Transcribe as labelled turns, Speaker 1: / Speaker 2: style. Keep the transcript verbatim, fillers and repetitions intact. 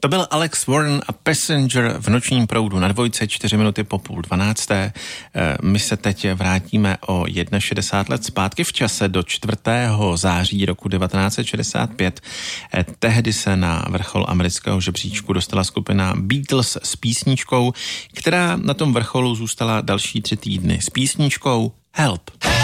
Speaker 1: To byl Alex Warren a Passenger v nočním proudu na dvojce, čtyři minuty po půl dvanácté. My se teď vrátíme o šedesát jedna let zpátky v čase do čtvrtého září roku devatenáct set šedesát pět. Tehdy se na vrchol amerického žebříčku dostala skupina Beatles s písničkou, která na tom vrcholu zůstala další tři týdny. S písničkou Help.